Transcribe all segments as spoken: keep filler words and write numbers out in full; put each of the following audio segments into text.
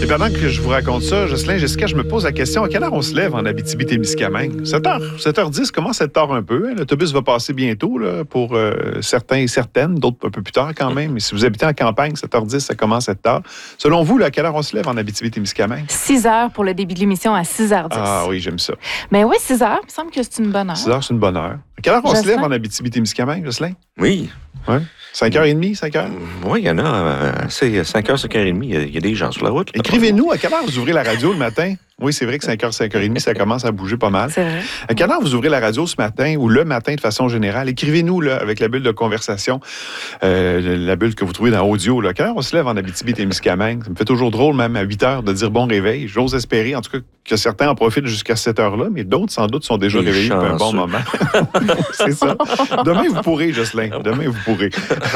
Et pendant que je vous raconte ça, Jocelyn, Jessica, je me pose la question, à quelle heure on se lève en Abitibi-Témiscamingue? sept heures. sept heures dix, commence à être tard un peu. Hein? L'autobus va passer bientôt là, pour euh, certains et certaines, d'autres un peu plus tard quand même. Mais si vous habitez en campagne, sept heures dix, ça commence à être tard. Selon vous, là, à quelle heure on se lève en Abitibi-Témiscamingue? six heures pour le début de l'émission à six heures dix. Ah oui, j'aime ça. Mais oui, six heures, il me semble que c'est une bonne heure. six heures, c'est une bonne heure. À quelle heure on Jocelyn? se lève en Abitibi-Témiscamingue, Jocelyn? Oui. Ouais. cinq heures trente, cinq heures? Oui, il y en a. Euh, c'est cinq heures, cinq heures trente. Il y a des gens sur la route. Là. Écrivez-nous à quelle heure vous ouvrez la radio le matin. Oui, c'est vrai que cinq heures, cinq heures trente, ça commence à bouger pas mal. C'est vrai. À quelle heure vous ouvrez la radio ce matin ou le matin de façon générale? Écrivez-nous là, avec la bulle de conversation, euh, la bulle que vous trouvez dans audio. Là. À quelle heure on se lève en Abitibi-Témiscamingue? Ça me fait toujours drôle, même à huit heures, de dire bon réveil. J'ose espérer, en tout cas, que certains en profitent jusqu'à cette heure-là, mais d'autres, sans doute, sont déjà Les réveillés depuis un bon chanceux. moment. C'est ça. Demain, vous pourrez, Jocelyn. Demain, vous pourrez.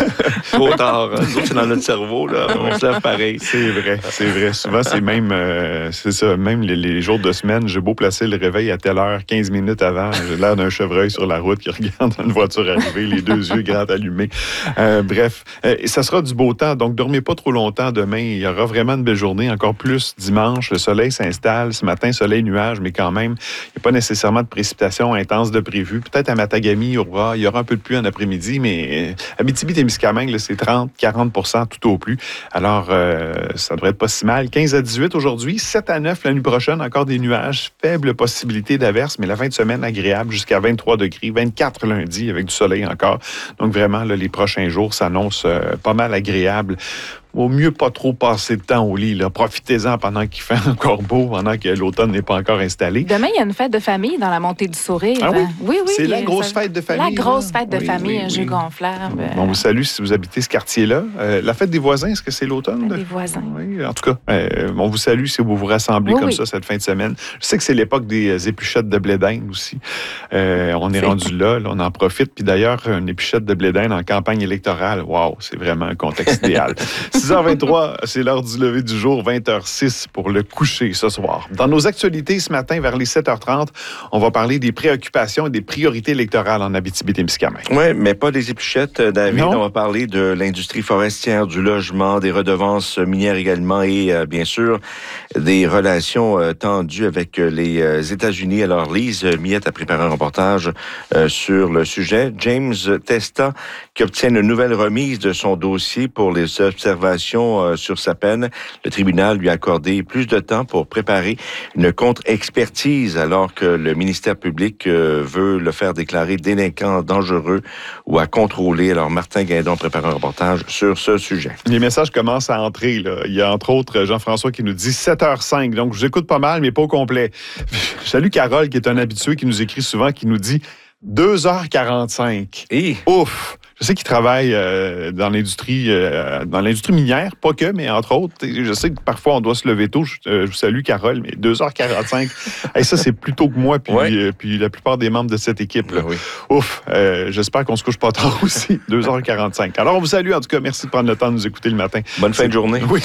Trop tard. Nous autres, c'est dans notre cerveau. Là. On se lève pareil. C'est vrai, c'est vrai. Souvent, c'est même, euh, c'est ça, même les, les jours de semaine, j'ai beau placer le réveil à telle heure, quinze minutes avant, j'ai l'air d'un chevreuil sur la route qui regarde une voiture arriver, les deux yeux grands allumés. Euh, bref, euh, ça sera du beau temps, donc dormez pas trop longtemps demain. Il y aura vraiment une belle journée, encore plus dimanche. Le soleil s'installe. Ce matin, soleil, nuage, mais quand même, il n'y a pas nécessairement de précipitations intenses de prévues. Peut-être à Matagami, il y aura, il y aura un peu de pluie en après-midi, mais euh, Abitibi-Témiscamingue, là, c'est trente à quarante pour cent tout au plus. Alors, euh, ça devrait être pas si mal. quinze à dix-huit aujourd'hui, sept à neuf la nuit prochaine, encore des nuages, faible possibilité d'averse, mais la fin de semaine agréable jusqu'à vingt-trois degrés, vingt-quatre lundi avec du soleil encore. Donc vraiment, là, les prochains jours s'annoncent euh, pas mal agréables. Au mieux, pas trop passer de temps au lit. Là. Profitez-en pendant qu'il fait encore beau, pendant que l'automne n'est pas encore installé. Demain, il y a une fête de famille dans la montée du sourire. Ah oui? Oui, oui. C'est la grosse ça... fête de famille. La grosse là. fête de Oui, famille, oui, un oui. jeu gonflable. On vous salue si vous habitez ce quartier-là. Euh, la fête des voisins, est-ce que c'est l'automne? Des voisins. Oui, en tout cas, euh, on vous salue si vous vous rassemblez Oui, comme oui. ça cette fin de semaine. Je sais que c'est l'époque des épluchettes de blé d'Inde aussi. Euh, on est C'est... rendu là, là, on en profite. Puis d'ailleurs, une épluchette de blé d'Inde en campagne électorale, wow, c'est vraiment un contexte idéal. six heures vingt-trois, c'est l'heure du lever du jour, vingt heures six pour le coucher ce soir. Dans nos actualités ce matin, vers les sept heures trente, on va parler des préoccupations et des priorités électorales en Abitibi-Témiscamingue. Oui, mais pas des épluchettes, David. Non. On va parler de l'industrie forestière, du logement, des redevances minières également et, euh, bien sûr, des relations euh, tendues avec euh, les euh, États-Unis. Alors, Lise Miette a préparé un reportage euh, sur le sujet. James Testa, qui obtient une nouvelle remise de son dossier pour les observations euh, sur sa peine. Le tribunal lui a accordé plus de temps pour préparer une contre-expertise alors que le ministère public euh, veut le faire déclarer délinquant dangereux ou à contrôler. Alors, Martin Guindon prépare un reportage sur ce sujet. Les messages commencent à entrer. Là. Il y a entre autres Jean-François qui nous dit sept heures cinq. Donc, je vous écoute pas mal, mais pas au complet. Je salue Carole, qui est un habitué, qui nous écrit souvent, qui nous dit deux heures quarante-cinq. Et Ouf! Je sais qu'il travaille euh, dans l'industrie euh, dans l'industrie minière, pas que, mais entre autres. Je sais que parfois, on doit se lever tôt. Je, euh, je vous salue, Carole, mais deux heures quarante-cinq, hey, ça, c'est plus tôt que moi, puis, Ouais. euh, puis la plupart des membres de cette équipe. Là. oui. Ouf! Euh, j'espère qu'on se couche pas tard aussi. deux heures quarante-cinq. Alors, on vous salue. En tout cas, merci de prendre le temps de nous écouter le matin. Bonne fin de journée. Oui.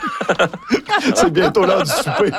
C'est bientôt l'heure du souper.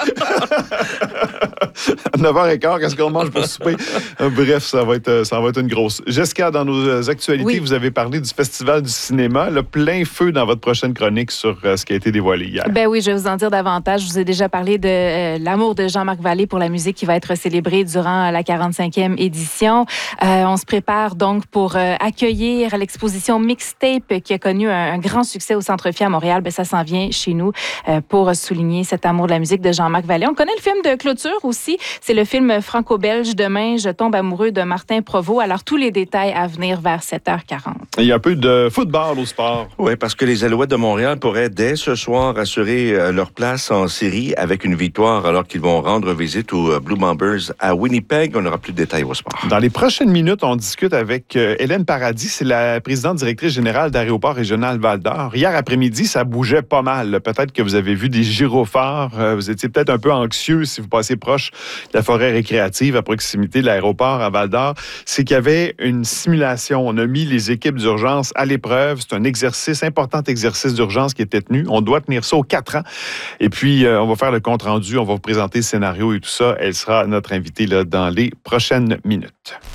À neuf heures quinze, qu'est-ce qu'on mange pour souper? Bref, ça va être, ça va être une grosse. Jessica, dans nos actualités, Oui. vous avez parlé du Festival du cinéma. Là, plein feu dans votre prochaine chronique sur euh, ce qui a été dévoilé hier. Ben oui, je vais vous en dire davantage. Je vous ai déjà parlé de euh, l'amour de Jean-Marc Vallée pour la musique qui va être célébrée durant la quarante-cinquième édition. Euh, on se prépare donc pour euh, accueillir l'exposition Mixtape qui a connu un, un grand succès au Centre Phi à Montréal. Ben, ça s'en vient chez nous euh, pour souligner cet amour de la musique de Jean-Marc Vallée. On connaît le film de clôture aussi. C'est le film franco-belge Demain, je tombe amoureux de Martin Provost. Alors, tous les détails à venir vers sept heures quarante. Il y a un peu de football au sport. Oui, parce que les Alouettes de Montréal pourraient dès ce soir assurer euh, leur place en série avec une victoire alors qu'ils vont rendre visite aux euh, Blue Bombers à Winnipeg. On n'aura plus de détails au sport. Dans les prochaines minutes, on discute avec euh, Hélène Paradis. C'est la présidente directrice générale d'Aéroport régional Val-d'Or. Hier après-midi, ça bougeait pas mal. Là. Peut-être que vous avez vu des gyrophares. Euh, vous étiez peut-être un peu anxieux si vous passez proche de la forêt récréative à proximité de l'aéroport à Val-d'Or. C'est qu'il y avait une simulation. On a mis les équipes d'urgence à l'épreuve. C'est un exercice, important exercice d'urgence qui était tenu. On doit tenir ça aux quatre ans. Et puis, euh, on va faire le compte-rendu. On va vous présenter le scénario et tout ça. Elle sera notre invitée là, dans les prochaines minutes.